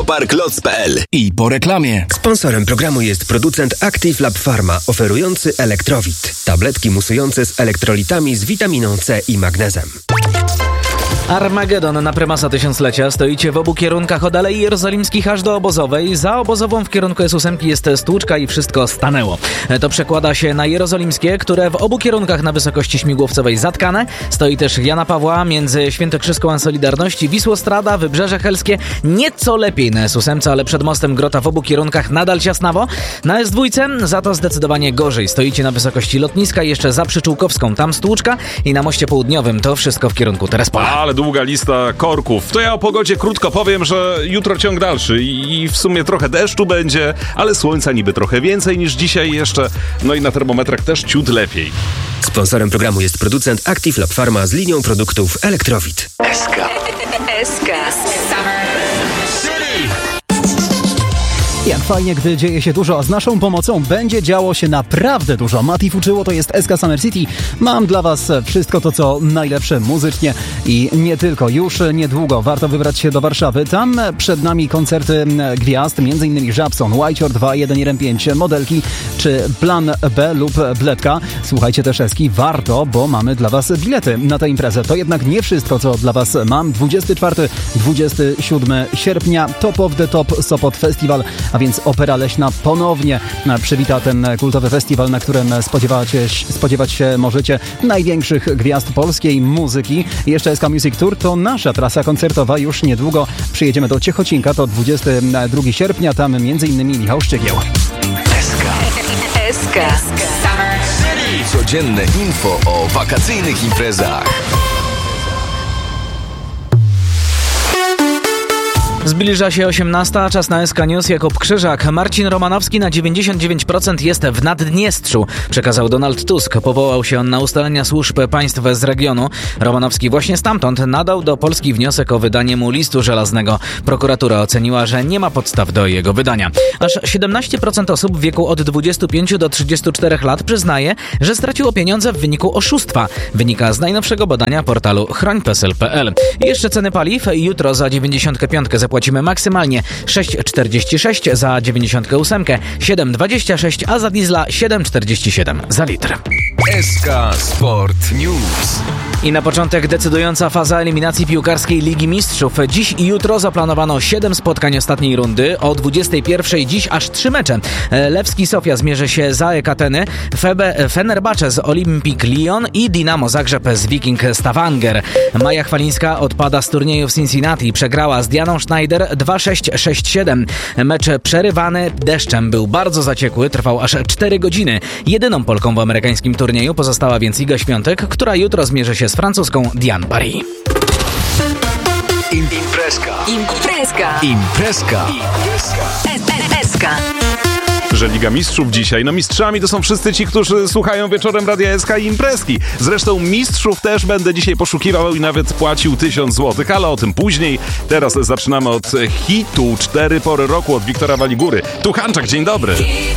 Technopark.loc.pl. I po reklamie. Sponsorem programu jest producent Active Lab Pharma, oferujący Elektrowit. Tabletki musujące z elektrolitami z witaminą C i magnezem. Armagedon na prymasa tysiąclecia. Stoicie w obu kierunkach od Alei Jerozolimskich aż do Obozowej. Za Obozową w kierunku S8 jest stłuczka i wszystko stanęło. To przekłada się na Jerozolimskie, które w obu kierunkach na wysokości śmigłowcowej zatkane. Stoi też Jana Pawła między Świętokrzyską a Solidarności, Wisłostrada, Wybrzeże Helskie. Nieco lepiej na S8, ale przed mostem Grota w obu kierunkach nadal ciasnawo. Na S2 za to zdecydowanie gorzej. Stoicie na wysokości lotniska, jeszcze za Przyczółkowską, tam stłuczka i na moście południowym to wszystko w kierunku Terespola. Ale długa lista korków. To ja o pogodzie krótko powiem, że jutro ciąg dalszy i w sumie trochę deszczu będzie, ale słońca niby trochę więcej niż dzisiaj jeszcze. No i na termometrach też ciut lepiej. Sponsorem programu jest producent Active Lab Pharma z linią produktów Elektrowit. SK. Jak fajnie, gdy dzieje się dużo, a z naszą pomocą będzie działo się naprawdę dużo. Mati Fuczyło, to jest SK Summer City. Mam dla Was wszystko to, co najlepsze muzycznie i nie tylko. Już niedługo warto wybrać się do Warszawy. Tam przed nami koncerty gwiazd, m.in. Żabson, Whitehor 2.1.5, Modelki czy Plan B lub Bledka. Słuchajcie też Eski, warto, bo mamy dla Was bilety na tę imprezę. To jednak nie wszystko, co dla Was mam. 24-27 sierpnia Top of the Top Sopot Festival, a więc Opera Leśna ponownie przywita ten kultowy festiwal, na którym spodziewać się możecie największych gwiazd polskiej muzyki. Jeszcze SK Music Tour to nasza trasa koncertowa. Już niedługo przyjedziemy do Ciechocinka, to 22 sierpnia, tam m.in. Michał Szczygieł. SK. Codzienne info o wakacyjnych imprezach. Zbliża się 18, czas na SK News. Jakub Krzyżak. Marcin Romanowski na 99% jest w Naddniestrzu, przekazał Donald Tusk. Powołał się on na ustalenia służb państw z regionu. Romanowski właśnie stamtąd nadał do Polski wniosek o wydanie mu listu żelaznego. Prokuratura oceniła, że nie ma podstaw do jego wydania. Aż 17% osób w wieku od 25 do 34 lat przyznaje, że straciło pieniądze w wyniku oszustwa. Wynika z najnowszego badania portalu chrońpesel.pl. I jeszcze ceny paliw. Jutro za 95 zapłacimy maksymalnie 6,46 za 98, 7,26, a za diesla 7,47 za litr. SK Sport News. I na początek decydująca faza eliminacji piłkarskiej Ligi Mistrzów. Dziś i jutro zaplanowano 7 spotkań ostatniej rundy. O 21 dziś aż 3 mecze. Lewski Sofia zmierzy się z AEK Ateny, Fenerbahce z Olympique Lyon i Dinamo Zagrzeb z Viking Stavanger. Maja Chwalińska odpada z turnieju w Cincinnati. Przegrała z Dianą Schneider 2-6, 6-7. Mecz przerywany deszczem był bardzo zaciekły, trwał aż 4 godziny. Jedyną Polką w amerykańskim turnieju pozostała więc Iga Świątek, która jutro zmierzy się z francuską Diane Paris. Imprezka. SK. Że Liga Mistrzów dzisiaj, no mistrzami to są wszyscy ci, którzy słuchają wieczorem Radia SK i imprezki. Zresztą mistrzów też będę dzisiaj poszukiwał i nawet płacił 1000 złotych, ale o tym później. Teraz zaczynamy od hitu 4 pory roku od Wiktora Waligury. Tu Hanczak, dzień dobry.